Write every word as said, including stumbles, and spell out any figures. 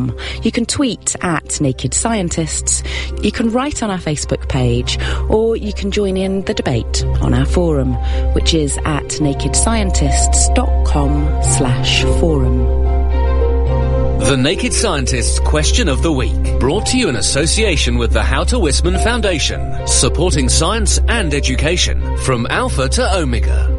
com. You can tweet at Naked Scientists, you can write on our Facebook page, or you can join in the debate on our forum, which is at naked scientists dot com slash forum. The Naked Scientists Question of the Week, brought to you in association with the Houter Wisman Foundation, supporting science and education from Alpha to Omega.